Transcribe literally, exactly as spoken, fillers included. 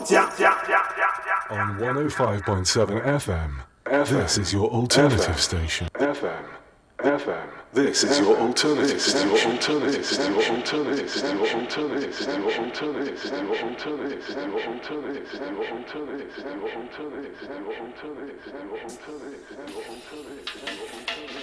On one oh five point seven F M. This is your alternative station. F M. F M. This is your alternative station. Your alternative station. Your alternative station. Your alternative station. Your alternative station. Your alternative station. Your alternative station. Your alternative station. Your alternative station. Your alternative station. Your alternative station. Your alternative station. Your alternative station.